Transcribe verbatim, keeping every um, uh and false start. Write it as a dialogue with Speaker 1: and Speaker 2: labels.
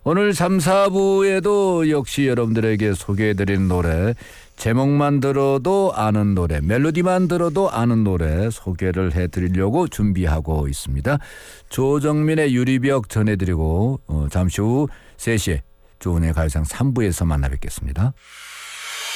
Speaker 1: 오늘 삼, 사부에도 역시 여러분들에게 소개해드린 노래, 제목만 들어도 아는 노래, 멜로디만 들어도 아는 노래 소개를 해드리려고 준비하고 있습니다. 조정민의 유리벽 전해드리고 어, 잠시 후 세 시에 조은의 가요상 삼 부에서 만나 뵙겠습니다.